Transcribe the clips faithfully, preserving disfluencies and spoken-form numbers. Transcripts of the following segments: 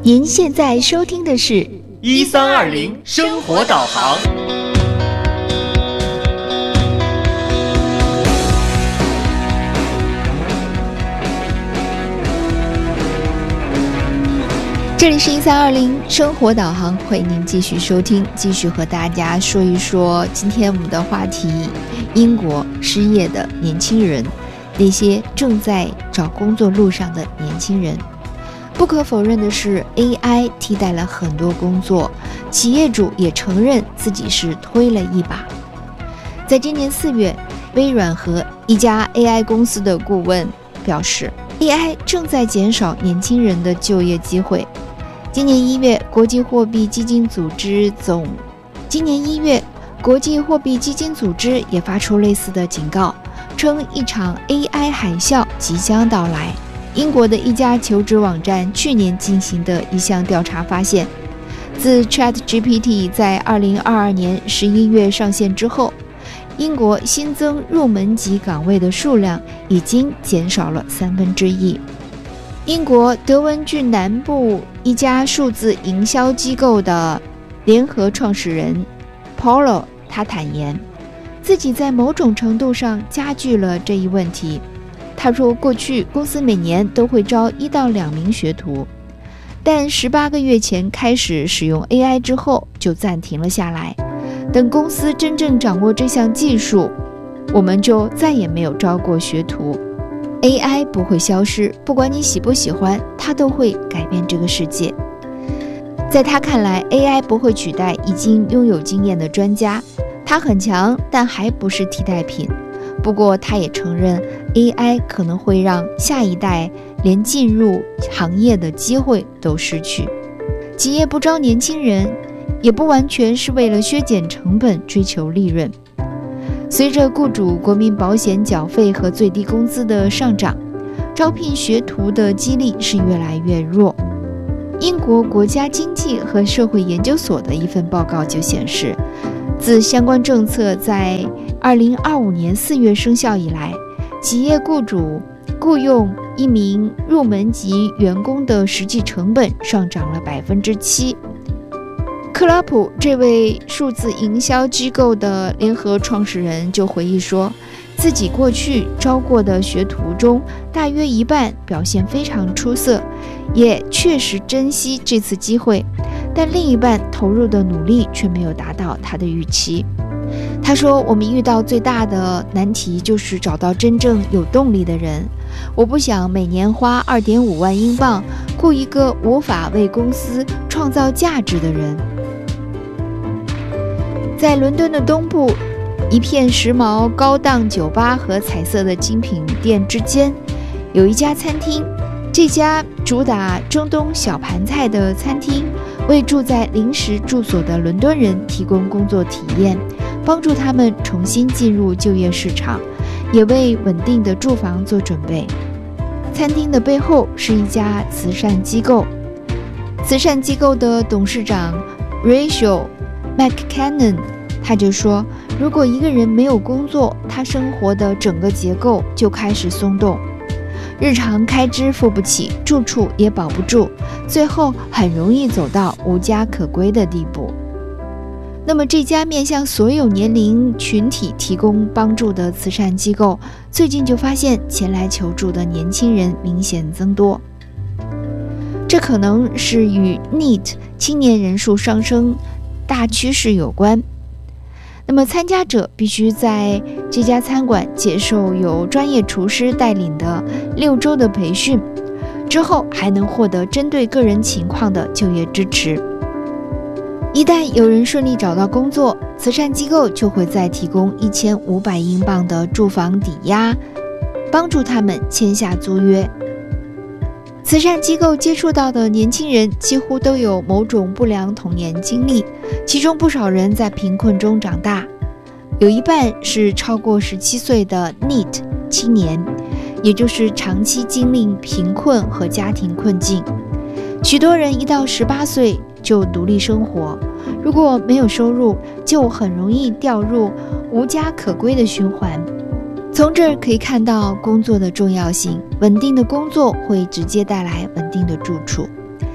您现在收听的是一三二零生活导航。 这里是一三二零生活导航，欢迎您继续收听，继续和大家说一说今天我们的话题：英国失业的年轻人，那些正在找工作路上的年轻人。不可否认的是 A I 替代了很多工作，企业主也承认自己是推了一把。在今年四月，微软和一家 A I 公司的顾问表示， A I 正在减少年轻人的就业机会。今年一月，国际货币基金组织总今年一月，国际货币基金组织也发出类似的警告，称一场 A I 海啸即将到来。英国的一家求职网站去年进行的一项调查发现，自 ChatGPT 在二零二二年十一月上线之后，英国新增入门级岗位的数量已经减少了三分之一。英国德文郡南部一家数字营销机构的联合创始人 Paulo 他坦言，自己在某种程度上加剧了这一问题。他说，过去公司每年都会招一到两名学徒，但十八个月前开始使用 A I 之后就暂停了下来。等公司真正掌握这项技术，我们就再也没有招过学徒。A I 不会消失，不管你喜不喜欢，它都会改变这个世界。在他看来， A I 不会取代已经拥有经验的专家，它很强，但还不是替代品。不过他也承认 A I 可能会让下一代连进入行业的机会都失去。企业不招年轻人，也不完全是为了削减成本追求利润。随着雇主国民保险缴费和最低工资的上涨，招聘学徒的激励是越来越弱。英国国家经济和社会研究所的一份报告就显示，自相关政策在二零二五年四月生效以来，企业雇主雇佣一名入门级员工的实际成本上涨了百分之七。克拉普这位数字营销机构的联合创始人就回忆说，自己过去招过的学徒中，大约一半表现非常出色，也确实珍惜这次机会，但另一半投入的努力却没有达到他的预期。他说，我们遇到最大的难题就是找到真正有动力的人。我不想每年花 二点五万英镑雇一个无法为公司创造价值的人。在伦敦的东部，一片时髦高档酒吧和彩色的精品店之间，有一家餐厅。这家主打中东小盘菜的餐厅，为住在临时住所的伦敦人提供工作体验，帮助他们重新进入就业市场，也为稳定的住房做准备。餐厅的背后是一家慈善机构，慈善机构的董事长 Rachel McCannon 他就说，如果一个人没有工作，他生活的整个结构就开始松动，日常开支付不起，住处也保不住，最后很容易走到无家可归的地步。那么这家面向所有年龄群体提供帮助的慈善机构，最近就发现前来求助的年轻人明显增多。这可能是与 N E E T 青年人数上升大趋势有关。那么参加者必须在这家餐馆接受由专业厨师带领的六周的培训，之后还能获得针对个人情况的就业支持。一旦有人顺利找到工作，慈善机构就会再提供一千五百英镑的住房抵押，帮助他们签下租约。慈善机构接触到的年轻人几乎都有某种不良童年经历，其中不少人在贫困中长大，有一半是超过十七岁的 N E E T 青年，也就是长期经历贫困和家庭困境。许多人一到十八岁就独立生活，如果没有收入，就很容易掉入无家可归的循环。从这儿可以看到工作的重要性，稳定的工作会直接带来稳定的住处。可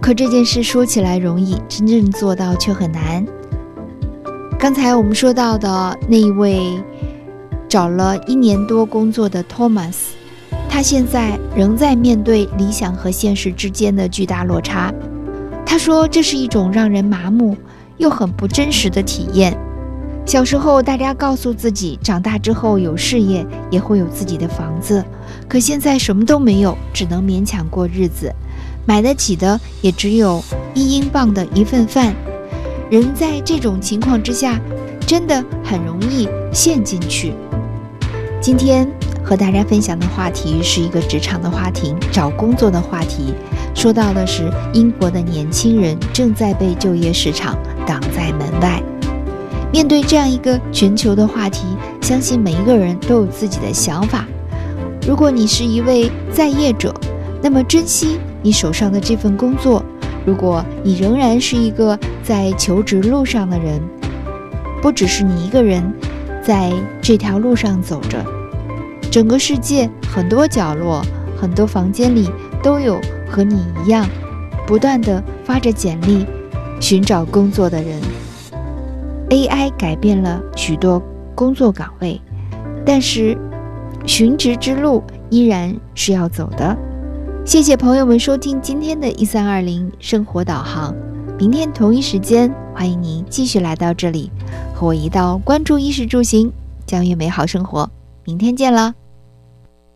可这件事说起来容易，真正做到却很难。刚才我们说到的那一位找了一年多工作的 Thomas， 他现在仍在面对理想和现实之间的巨大落差。他说这是一种让人麻木又很不真实的体验。小时候大家告诉自己，长大之后有事业，也会有自己的房子，可现在什么都没有，只能勉强过日子，买得起的也只有一英镑的一份饭。人在这种情况之下，真的很容易陷进去。今天和大家分享的话题是一个职场的话题，找工作的话题，说到的是英国的年轻人正在被就业市场挡在门外。面对这样一个全球的话题，相信每一个人都有自己的想法。如果你是一位在业者，那么珍惜你手上的这份工作；如果你仍然是一个在求职路上的人，不只是你一个人在这条路上走着，整个世界很多角落、很多房间里都有和你一样不断地发着简历寻找工作的人。A I 改变了许多工作岗位，但是寻职之路依然是要走的。谢谢朋友们收听今天的一三二零生活导航，明天同一时间欢迎您继续来到这里，和我一道关注衣食住行，将越美好生活。明天见了。